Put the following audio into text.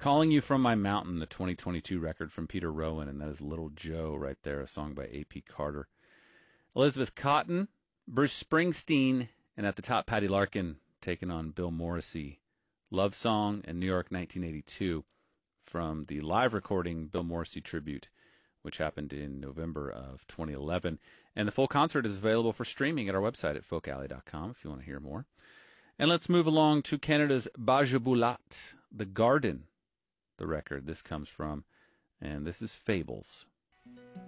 Calling You From My Mountain, the 2022 record from Peter Rowan, and that is Little Joe right there, a song by A.P. Carter. Elizabeth Cotten, Bruce Springsteen, and at the top, Patty Larkin taking on Bill Morrissey. Love Song and New York 1982 from the live recording Bill Morrissey tribute, which happened in November of 2011. And the full concert is available for streaming at our website at folkalley.com if you want to hear more. And let's move along to Canada's Bajaboulat, The Garden, the record this comes from, and this is Fables.